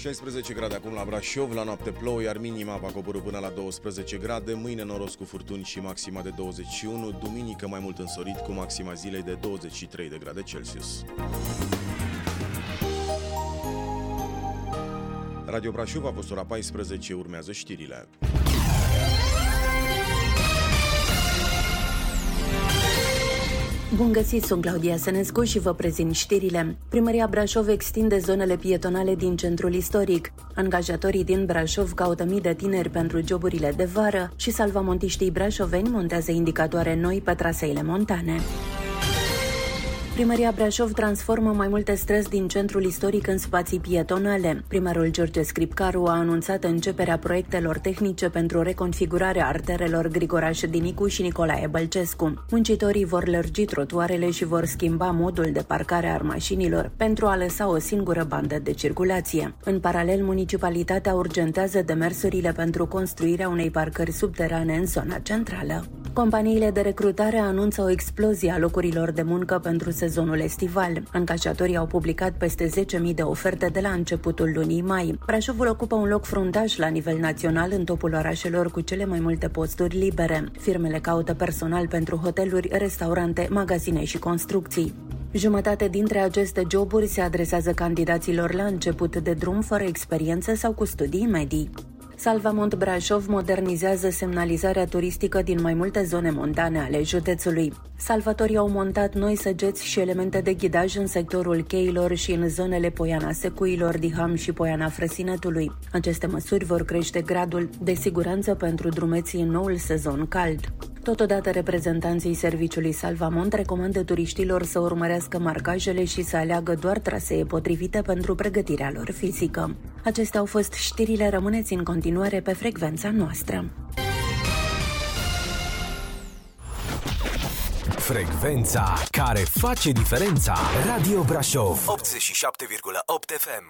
16 grade acum la Brașov, la noapte plouă, iar minima va coborî până la 12 grade, mâine noros cu furtuni și maxima de 21, duminică mai mult însorit cu maxima zilei de 23 de grade Celsius. Radio Brașov a fost ora 14, urmează știrile. Bun găsit, sunt Claudia Sănescu și vă prezint știrile. Primăria Brașov extinde zonele pietonale din centrul istoric. Angajatorii din Brașov caută mii de tineri pentru joburile de vară și salvamontiștii brașoveni montează indicatoare noi pe traseele montane. Primăria Brașov transformă mai multe străzi din centrul istoric în spații pietonale. Primarul George Scripcaru a anunțat începerea proiectelor tehnice pentru reconfigurarea arterelor Grigoraș Dinicu și Nicolae Bălcescu. Muncitorii vor lărgi trotuarele și vor schimba modul de parcare a mașinilor pentru a lăsa o singură bandă de circulație. În paralel, municipalitatea urgentează demersurile pentru construirea unei parcări subterane în zona centrală. Companiile de recrutare anunță o explozie a locurilor de muncă pentru sezonul estival. Angajatorii au publicat peste 10.000 de oferte de la începutul lunii mai. Brașovul ocupă un loc fruntaș la nivel național în topul orașelor cu cele mai multe posturi libere. Firmele caută personal pentru hoteluri, restaurante, magazine și construcții. Jumătate dintre aceste joburi se adresează candidaților la început de drum fără experiență sau cu studii medii. Salvamont Brașov modernizează semnalizarea turistică din mai multe zone montane ale județului. Salvatorii au montat noi săgeți și elemente de ghidaj în sectorul cheilor și în zonele Poiana Secuilor, Diham și Poiana Frăsinătului. Aceste măsuri vor crește gradul de siguranță pentru drumeții în noul sezon cald. Totodată, reprezentanții serviciului Salvamont recomandă turiștilor să urmărească marcajele și să aleagă doar trasee potrivite pentru pregătirea lor fizică. Acestea au fost știrile, rămâneți în continuare pe frecvența noastră. Frecvența care face diferența. Radio Brașov 87,8 FM.